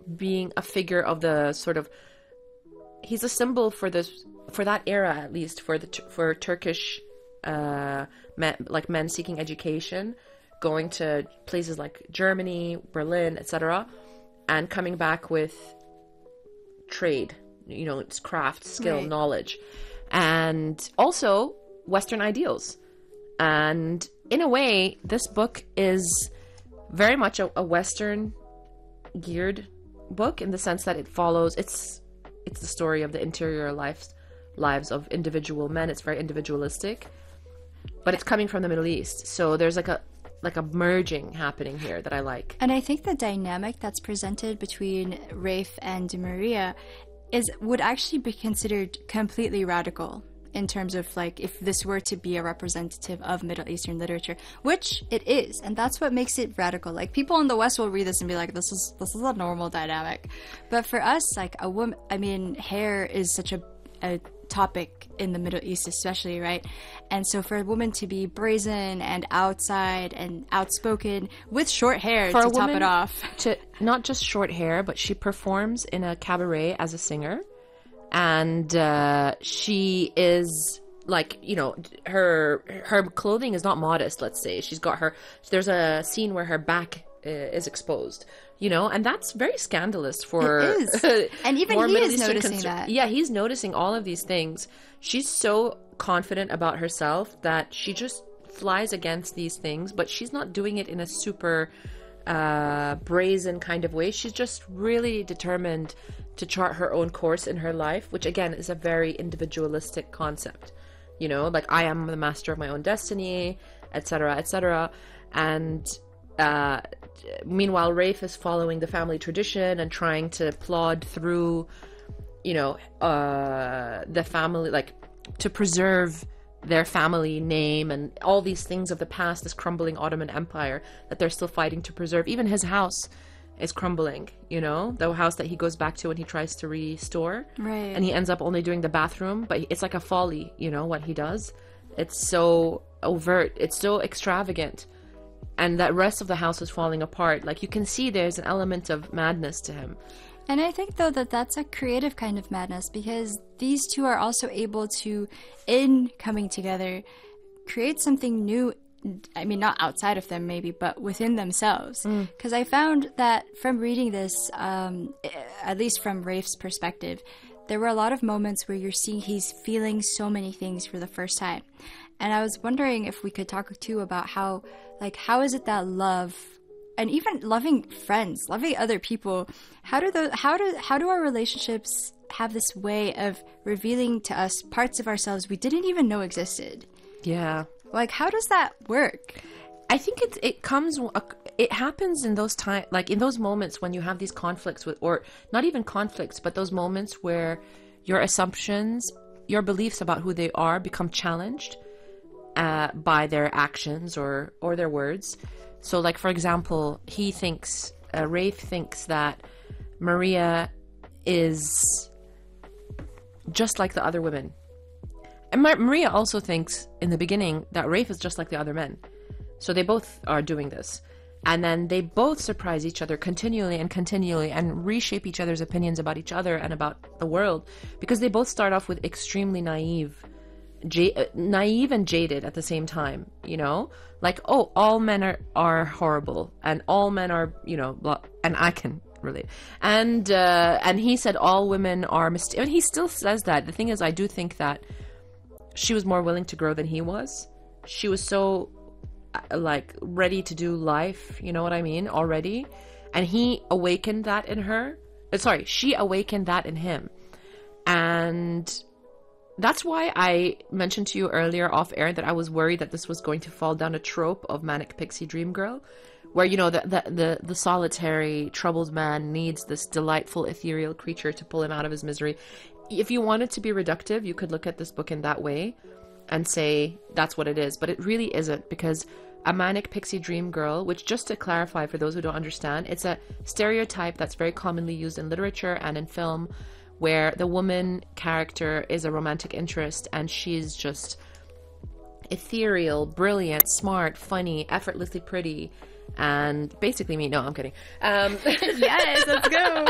being a figure of the sort of, he's a symbol for that era, at least for Turkish men seeking education, going to places like Germany, Berlin, etc., and coming back with trade, it's craft, skill, right. knowledge, and also Western ideals. And in a way, this book is very much a Western geared book, in the sense that it follows, it's the story of the interior lives of individual men. It's very individualistic, but it's coming from the Middle East, so there's like a merging happening here that I like. And I think the dynamic that's presented between Rafe and Maria would actually be considered completely radical in terms of like if this were to be a representative of Middle Eastern literature, which it is, and that's what makes it radical. Like people in the West will read this and be like, this is a normal dynamic, but for us, like a woman, I mean, hair is such a topic in the Middle East especially, right? And so for a woman to be brazen and outside and outspoken with short hair to top it off, to not just short hair, but she performs in a cabaret as a singer, and she is like, her clothing is not modest, let's say. There's a scene where her back is exposed, and that's very scandalous for it is. And even he is noticing that. Yeah, he's noticing all of these things. She's so confident about herself that she just flies against these things, but she's not doing it in a super brazen kind of way. She's just really determined to chart her own course in her life, which again is a very individualistic concept, like I am the master of my own destiny, etc., etc. And meanwhile, Rafe is following the family tradition and trying to plod through, the family, like to preserve their family name and all these things of the past, this crumbling Ottoman Empire that they're still fighting to preserve. Even his house is crumbling, the house that he goes back to when he tries to restore. Right. And he ends up only doing the bathroom, but it's like a folly, what he does. It's so overt, it's so extravagant. And that rest of the house is falling apart. Like, you can see there's an element of madness to him. And I think, though, that that's a creative kind of madness, because these two are also able to, in coming together, create something new. I mean, not outside of them, maybe, but within themselves. Because I found that from reading this, at least from Rafe's perspective, there were a lot of moments where you're seeing he's feeling so many things for the first time. And I was wondering if we could talk too about how is it that love, and even loving friends, loving other people, how do our relationships have this way of revealing to us parts of ourselves we didn't even know existed? Yeah. Like, how does that work? I think it happens in those times, like in those moments when you have these conflicts or not even conflicts, but those moments where your assumptions, your beliefs about who they are become challenged by their actions or their words. So, like, for example, Rafe thinks that Maria is just like the other women. And Maria also thinks in the beginning that Rafe is just like the other men. So they both are doing this. And then they both surprise each other continually and reshape each other's opinions about each other and about the world, because they both start off with extremely naive and jaded at the same time, like, oh, all men are horrible and all men are, blah, and I can relate. And he said all women are and he still says that. The thing is, I do think that she was more willing to grow than he was. She was so ready to do life, you know what I mean, already. And he awakened that in her. She awakened that in him. And that's why I mentioned to you earlier off air that I was worried that this was going to fall down a trope of manic pixie dream girl, where, the solitary, troubled man needs this delightful, ethereal creature to pull him out of his misery. If you wanted to be reductive, you could look at this book in that way and say that's what it is. But it really isn't, because a manic pixie dream girl, which, just to clarify for those who don't understand, it's a stereotype that's very commonly used in literature and in film, where the woman character is a romantic interest and she's just ethereal, brilliant, smart, funny, effortlessly pretty, and basically me. No, I'm kidding. Yes, let's go.